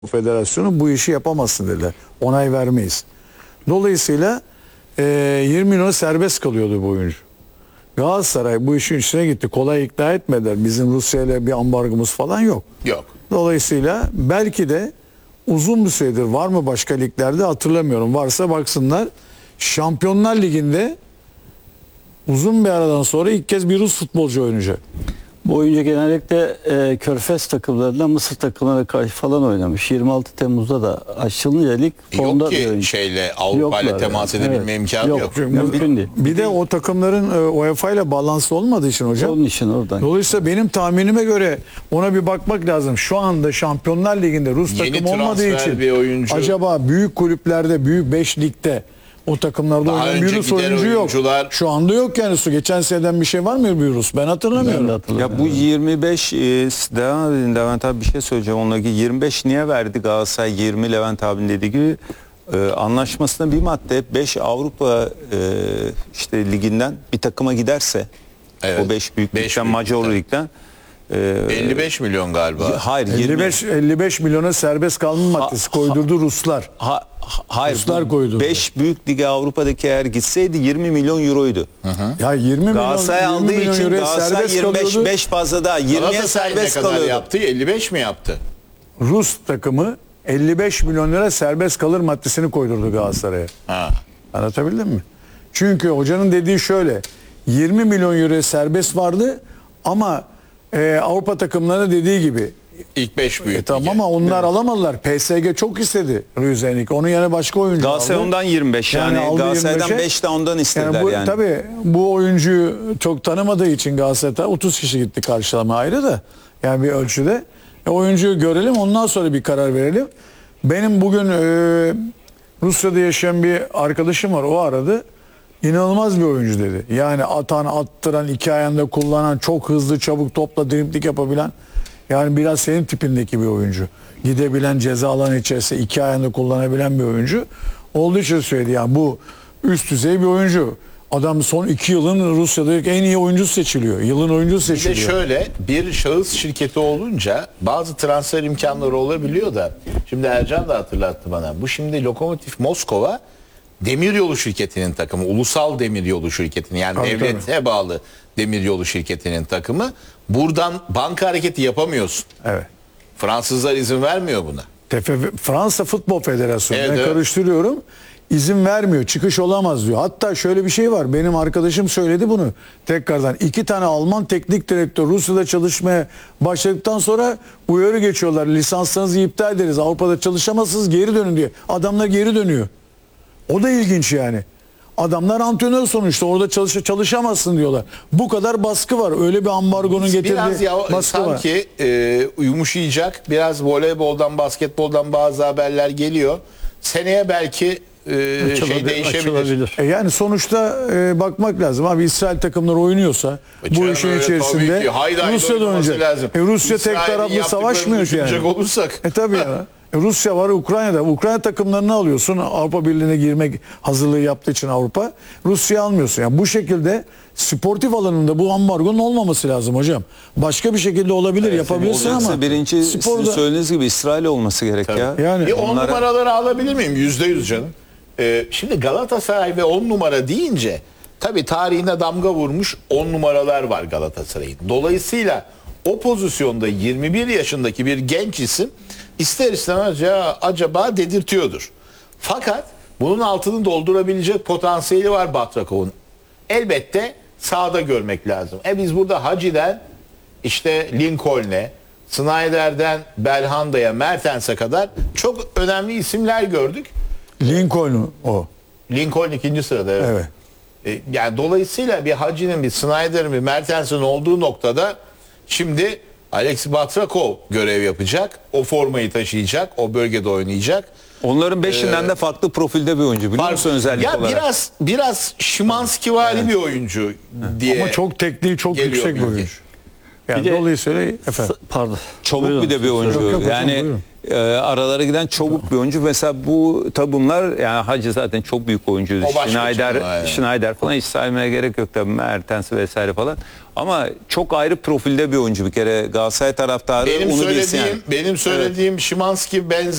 Federasyonu bu işi yapamazsın dediler. Onay vermeyiz. Dolayısıyla 20 milyon serbest kalıyordu bu oyuncu. Galatasaray bu işin içine gitti. Kolay ikna etmediler. Bizim Rusya ile bir ambargomuz falan yok. Yok. Dolayısıyla belki de uzun bir süredir var mı başka liglerde hatırlamıyorum. Varsa baksınlar. Şampiyonlar Ligi'nde uzun bir aradan sonra ilk kez bir Rus futbolcu oynayacak. Bu oyuncu genellikle Körfez takımlarında Mısır takımlarına karşı falan oynamış. 26 Temmuz'da da açılınca lig formda Yok bir ki oyuncu. şeyle Avrupa ile temas edebilme imkanı yok. Mümkün değil. Bir de o takımların UEFA ile bağlantısı olmadığı için hocam. Onun için oradan. Dolayısıyla benim tahminime göre ona bir bakmak lazım. Şu anda Şampiyonlar Ligi'nde Rus Yeni takım olmadığı transfer için bir oyuncu. acaba büyük kulüplerde, büyük 5 ligde o takımlarda Daha oynayan bir önce Rus giden oyuncu yok. oyuncular- Şu anda yok yani. Geçen seneden bir şey var mı bir Rus? Ben hatırlamıyorum. Ben de hatırlamıyorum. Ya bu 25 devam edin Levent abi, bir şey söyleyeceğim onunla ilgili. 25 niye verdi Galatasaray? 20 Levent abinin dediği gibi anlaşmasında bir madde 5 Avrupa işte liginden bir takıma giderse, Evet. o 5 büyük Beş ligden, büyük Major ligden. Lig'den 55 milyon galiba. hayır 20 55 milyona serbest kalma maddesi koydurdu Ruslar. hayır Ruslar koydu. 5 büyük lige Avrupa'daki eğer gitseydi 20 milyon euroydu. Ya 20 Galatasaray milyon, 20 aldığı milyon için euroya Galatasaray serbest 25 kalıyordu. 5 fazla daha 20'ye Galatasaray ne serbest kadar kalıyordu. yaptı? 55 mi yaptı? Rus takımı 55 milyon lira serbest kalır maddesini koydurdu Galatasaray'a. Ha. Anlatabildim mi? Çünkü hocanın dediği şöyle. 20 milyon euro serbest vardı ama Avrupa takımlarına dediği gibi İlk 5 büyük. tamam lige. ama onlar alamadılar. PSG çok istedi Rüzenik. Onun yerine başka oyuncu Galatasaray aldı. ondan 25 yani, aldı Galatasaray'dan 25'e. 5 de ondan istediler yani. Tabii bu oyuncuyu çok tanımadığı için Galatasaray'da 30 kişi gitti karşılama ayrı da. Yani bir ölçüde. Oyuncuyu görelim ondan sonra bir karar verelim. Benim bugün Rusya'da yaşayan bir arkadaşım var. O aradı. İnanılmaz bir oyuncu dedi. Yani atan, attıran, iki ayağında kullanan, çok hızlı, çabuk topla dribling yapabilen. Yani biraz senin tipindeki bir oyuncu. Gidebilen, ceza alanı içerisinde iki ayağında kullanabilen bir oyuncu. Olduğu için söyledi yani bu üst düzey bir oyuncu. Adam son 2 yılın Rusya'daki en iyi oyuncusu seçiliyor. Yılın oyuncusu Bir de seçiliyor. şöyle bir şahıs şirketi olunca bazı transfer imkanları olabiliyor da şimdi Ercan da hatırlattı bana. Bu şimdi Lokomotiv Moskova demiryolu şirketinin takımı. Ulusal demiryolu şirketinin yani Tabii, devlete bağlı demiryolu şirketinin takımı. Buradan banka hareketi yapamıyorsun. Evet. Fransızlar izin vermiyor buna. Fransa Futbol Federasyonu. Evet, Ben evet. karıştırıyorum. İzin vermiyor. Çıkış olamaz diyor. Hatta şöyle bir şey var. Benim arkadaşım söyledi bunu. Tekrardan 2 tane Alman teknik direktör Rusya'da çalışmaya başladıktan sonra uyarı geçiyorlar. Lisanslarınızı iptal ederiz. Avrupa'da çalışamazsınız, geri dönün diye. Adamlar geri dönüyor. O da ilginç yani. Adamlar antrenör sonuçta. Orada çalışamazsın diyorlar. Bu kadar baskı var. Öyle bir ambargonun getirdiği Biraz baskı var. sanki yumuşayacak. Biraz voleyboldan, basketboldan bazı haberler geliyor. Seneye belki şey değişebilir. Açılabilir. Yani sonuçta bakmak lazım. Abi İsrail takımları oynuyorsa bu Canım işin öyle, tabii içerisinde ki. Haydi haydi Rusya da oynaması oynayacak. lazım. Rusya tek İsrail'in taraflı yaptıklarını savaşmıyor ki yani. düşünecek olursak. Tabii ya. Rusya var Ukrayna'da. Ukrayna takımlarını alıyorsun. Avrupa Birliği'ne girmek hazırlığı yaptığı için Avrupa. Rusya'yı almıyorsun. Yani bu şekilde sportif alanında bu ambargonun olmaması lazım hocam. Başka bir şekilde olabilir, yapabilirsin Olacaksa ama birinci sizin sporda söylediğiniz gibi İsrail olması gerek ya. yani Bir 10 Onlara- numaraları alabilir miyim? %100 canım. Şimdi Galatasaray ve 10 numara deyince tabii tarihine damga vurmuş 10 numaralar var Galatasaray'ın. Dolayısıyla o pozisyonda 21 yaşındaki bir genç isim ister istemez ya acaba dedirtiyordur. Fakat bunun altını doldurabilecek potansiyeli var Batrakov'un. Elbette sahada görmek lazım. Biz burada Hacı'den işte Lincoln'e, Snyder'den Belhanda'ya, Mertens'e kadar çok önemli isimler gördük. Lincoln'u o. Lincoln ikinci sırada. Evet. Evet. Yani dolayısıyla bir Hacı'nın, bir Snyder'ın, bir Mertens'in olduğu noktada şimdi Alex Batrakov görev yapacak. O formayı taşıyacak. O bölgede oynayacak. Onların 5'inden de farklı profilde bir oyuncu biliyor musun özellik ya olarak? biraz Şimanski-vari bir oyuncu diye. Ama çok tekniği çok geliyor yüksek bir bilgi. oyuncu. Yani Bir de- dolayısıyla efendim. Pardon. Çabuk Buyurun. bir de bir oyuncu. Yok, yok hocam, yani buyurun. aralara giden çabuk bir oyuncu. Mesela bu tabi bunlar, yani Hacı zaten çok büyük oyuncu. O başka Schneider, bir şey, aynen. Schneider falan hiç saymaya gerek yok tabii, Mertens vesaire falan. Ama çok ayrı profilde bir oyuncu bir kere, Galatasaray taraftarı onu bilsin yani. Benim söylediğim Szymański benzer